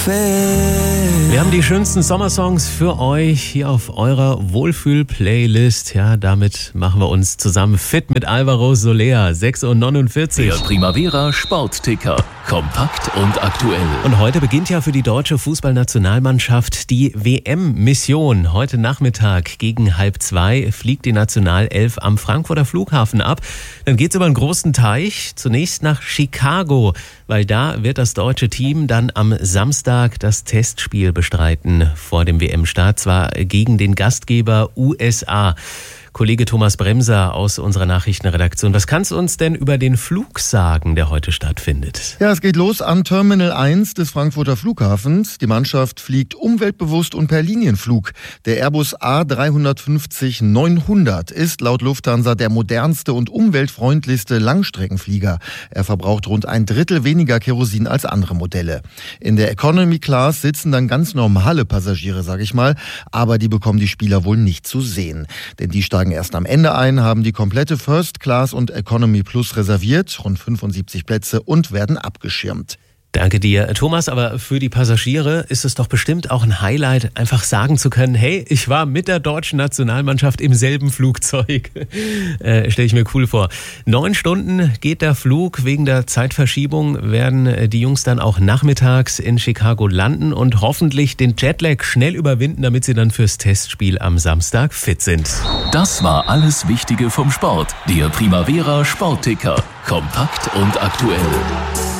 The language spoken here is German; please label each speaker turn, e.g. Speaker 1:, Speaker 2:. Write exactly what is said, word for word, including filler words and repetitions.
Speaker 1: Wir haben die schönsten Sommersongs für euch hier auf eurer Wohlfühl-Playlist. Ja, damit machen wir uns zusammen fit mit Alvaro Soler, sechs Uhr neunundvierzig.
Speaker 2: Der Primavera Sportticker. Kompakt und aktuell.
Speaker 1: Und heute beginnt ja für die deutsche Fußballnationalmannschaft die W M-Mission. Heute Nachmittag gegen halb zwei fliegt die Nationalelf am Frankfurter Flughafen ab. Dann geht's über einen großen Teich, zunächst nach Chicago, weil da wird das deutsche Team dann am Samstag das Testspiel bestreiten vor dem W M-Start, zwar gegen den Gastgeber U S A. Kollege Thomas Bremser aus unserer Nachrichtenredaktion. Was kannst du uns denn über den Flug sagen, der heute stattfindet?
Speaker 3: Ja, es geht los an Terminal eins des Frankfurter Flughafens. Die Mannschaft fliegt umweltbewusst und per Linienflug. Der Airbus A drei fünfzig neunhundert ist laut Lufthansa der modernste und umweltfreundlichste Langstreckenflieger. Er verbraucht rund ein Drittel weniger Kerosin als andere Modelle. In der Economy Class sitzen dann ganz normale Passagiere, sag ich mal, aber die bekommen die Spieler wohl nicht zu sehen. Denn die steigen erst am Ende ein, haben die komplette First Class und Economy Plus reserviert, rund fünfundsiebzig Plätze, und werden abgeschirmt.
Speaker 1: Danke dir, Thomas. Aber für die Passagiere ist es doch bestimmt auch ein Highlight, einfach sagen zu können, hey, ich war mit der deutschen Nationalmannschaft im selben Flugzeug. äh, Stelle ich mir cool vor. Neun Stunden geht der Flug. Wegen der Zeitverschiebung werden die Jungs dann auch nachmittags in Chicago landen und hoffentlich den Jetlag schnell überwinden, damit sie dann fürs Testspiel am Samstag fit sind.
Speaker 2: Das war alles Wichtige vom Sport. Der Primavera Sportticker. Kompakt und aktuell.